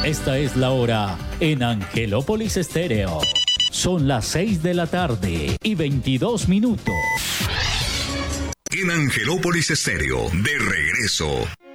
Esta es la hora en Angelópolis Estéreo. Son las 6 de la tarde y 22 minutos. En Angelópolis Estéreo, de regreso.